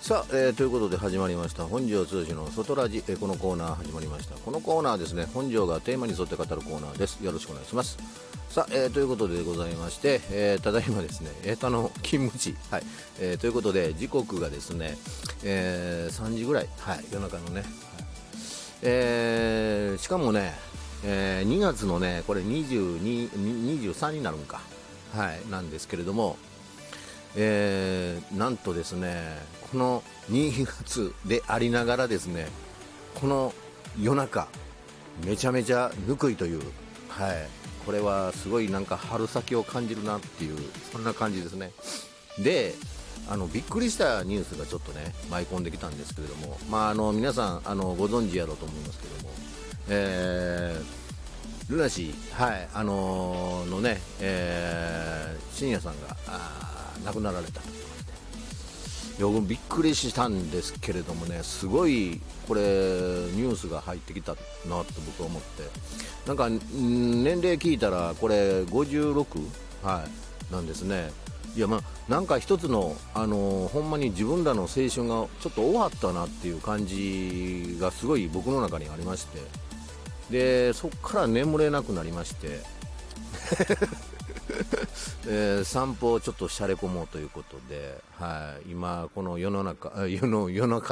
さあ、ということで始まりました本庄通信の外ラジ、このコーナー始まりました。このコーナーはですね、本庄がテーマに沿って語るコーナーです。よろしくお願いします。さあ、ということでございまして、ただいまですね、勤務地、はい、ということで時刻がですね、3時ぐらい、はい、夜中のね、はい、しかもね、2月のね、これ22、23になるんか、はい、なんですけれども、なんとですね、この2月でありながらですね、この夜中めちゃめちゃぬくいという、はい、これはすごいなんか春先を感じるなっていう、そんな感じですね。で、びっくりしたニュースがちょっとね舞い込んできたんですけれども、皆さんご存知やろうと思いますけども、ルナシー、はい、のね、深夜さんが亡くなられたということで、僕びっくりしたんですけれどもね、すごいこれニュースが入ってきたなと僕は思って、なんか年齢聞いたらこれ56、はい、なんですね。いや、なんか一つの、ほんまに自分らの青春がちょっと終わったなっていう感じがすごい僕の中にありまして、でそこから眠れなくなりまして散歩をちょっとしゃれ込もうということで、はい、今この世の中